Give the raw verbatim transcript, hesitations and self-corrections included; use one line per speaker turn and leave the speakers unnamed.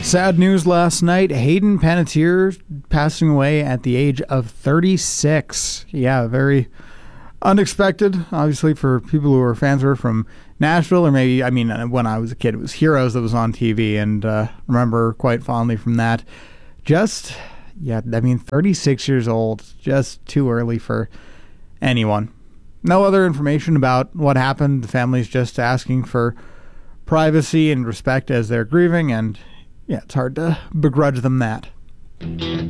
Sad news last night. Hayden Panettiere passing away at the age of thirty-six. Yeah, very unexpected, obviously, for people who are fans of her from Nashville, or maybe, I mean, when I was a kid, it was Heroes that was on T V, and uh, remember quite fondly from that. Just, yeah, I mean, thirty-six years old, just too early for anyone. No other information about what happened. The family's just asking for privacy and respect as they're grieving, and yeah, it's hard to begrudge them that.